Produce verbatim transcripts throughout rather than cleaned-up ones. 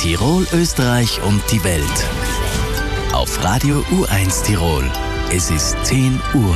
Tirol, Österreich und die Welt. Auf Radio U eins Tirol. Es ist zehn Uhr.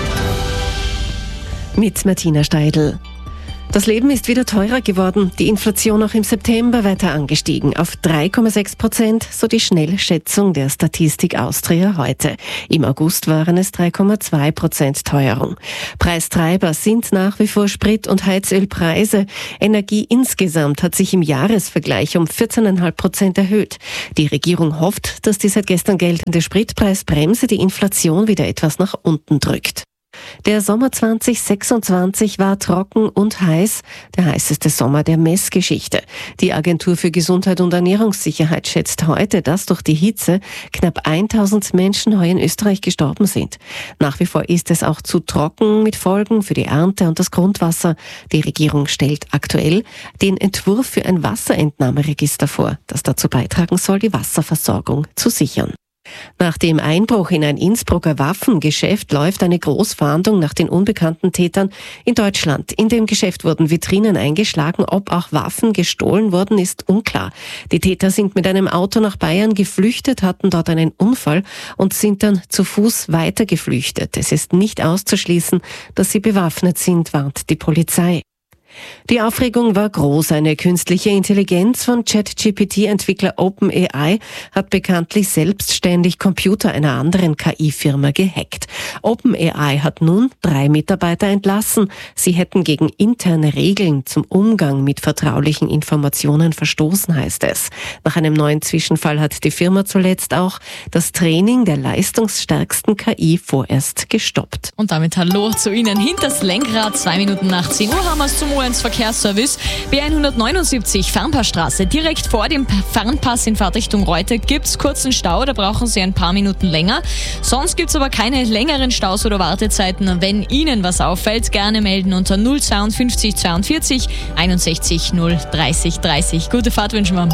Mit Martina Steidl. Das Leben ist wieder teurer geworden. Die Inflation auch im September weiter angestiegen auf drei Komma sechs Prozent, so die Schnellschätzung der Statistik Austria heute. Im August waren es drei Komma zwei Prozent Teuerung. Preistreiber sind nach wie vor Sprit- und Heizölpreise. Energie insgesamt hat sich im Jahresvergleich um vierzehn Komma fünf Prozent erhöht. Die Regierung hofft, dass die seit gestern geltende Spritpreisbremse die Inflation wieder etwas nach unten drückt. Der Sommer zwanzig sechsundzwanzig war trocken und heiß, der heißeste Sommer der Messgeschichte. Die Agentur für Gesundheit und Ernährungssicherheit schätzt heute, dass durch die Hitze knapp tausend Menschen heuer in Österreich gestorben sind. Nach wie vor ist es auch zu trocken mit Folgen für die Ernte und das Grundwasser. Die Regierung stellt aktuell den Entwurf für ein Wasserentnahmeregister vor, das dazu beitragen soll, die Wasserversorgung zu sichern. Nach dem Einbruch in ein Innsbrucker Waffengeschäft läuft eine Großfahndung nach den unbekannten Tätern in Deutschland. In dem Geschäft wurden Vitrinen eingeschlagen. Ob auch Waffen gestohlen wurden, ist unklar. Die Täter sind mit einem Auto nach Bayern geflüchtet, hatten dort einen Unfall und sind dann zu Fuß weiter geflüchtet. Es ist nicht auszuschließen, dass sie bewaffnet sind, warnt die Polizei. Die Aufregung war groß. Eine künstliche Intelligenz von ChatGPT-Entwickler OpenAI hat bekanntlich selbstständig Computer einer anderen K I-Firma gehackt. OpenAI hat nun drei Mitarbeiter entlassen. Sie hätten gegen interne Regeln zum Umgang mit vertraulichen Informationen verstoßen, heißt es. Nach einem neuen Zwischenfall hat die Firma zuletzt auch das Training der leistungsstärksten K I vorerst gestoppt. Und damit hallo zu Ihnen hinters Lenkrad. Zwei Minuten nach zehn Uhr haben wir es zum U eins Verkehrsservice. B hundertneunundsiebzig Fernpassstraße. Direkt vor dem Fernpass in Fahrtrichtung Reutte gibt es kurzen Stau. Da brauchen Sie ein paar Minuten länger. Sonst gibt es aber keine längeren Staus oder Wartezeiten. Wenn Ihnen was auffällt, gerne melden unter null fünfundzweißig zweiundvierzig einundsechzig null dreißig dreißig. Gute Fahrt wünschen wir.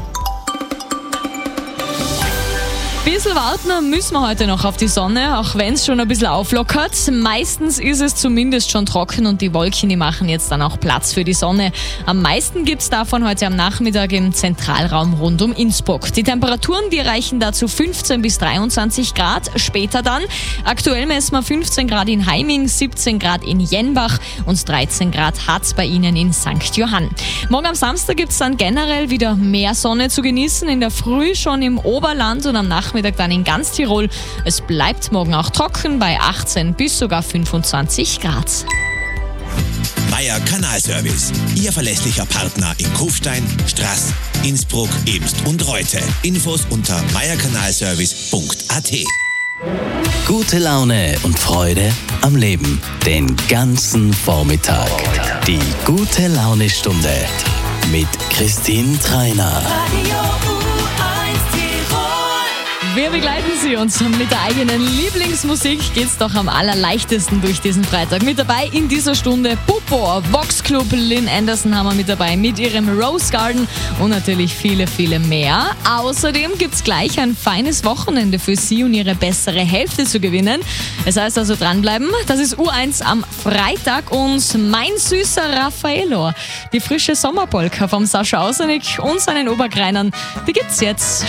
Ein bisschen warten müssen wir heute noch auf die Sonne, auch wenn es schon ein bisschen auflockert. Meistens ist es zumindest schon trocken und die Wolken, die machen jetzt dann auch Platz für die Sonne. Am meisten gibt es davon heute am Nachmittag im Zentralraum rund um Innsbruck. Die Temperaturen, die reichen dazu fünfzehn bis dreiundzwanzig Grad. Später dann, aktuell messen wir fünfzehn Grad in Heiming, siebzehn Grad in Jenbach und dreizehn Grad hat es bei Ihnen in Sankt Johann. Morgen am Samstag gibt es dann generell wieder mehr Sonne zu genießen. In der Früh schon im Oberland und am Nachmittag dann in ganz Tirol. Es bleibt morgen auch trocken bei achtzehn bis sogar fünfundzwanzig Grad. Meier Kanalservice, Ihr verlässlicher Partner in Kufstein, Straß, Innsbruck, Ebst und Reutte. Infos unter meierkanalservice punkt a t. Gute Laune und Freude am Leben. Den ganzen Vormittag. Die gute Laune-Stunde mit Christine Treiner. Wir begleiten Sie uns mit der eigenen Lieblingsmusik. Geht's doch am allerleichtesten durch diesen Freitag. Mit dabei in dieser Stunde Pupo, Vox Club, Lynn Anderson haben wir mit dabei mit ihrem Rose Garden und natürlich viele, viele mehr. Außerdem gibt's gleich ein feines Wochenende für Sie und Ihre bessere Hälfte zu gewinnen. Es heißt also dranbleiben. Das ist U eins am Freitag und mein süßer Raffaello. Die frische Sommerpolka vom Sascha Ausernick und seinen Obergreinern, die gibt's jetzt.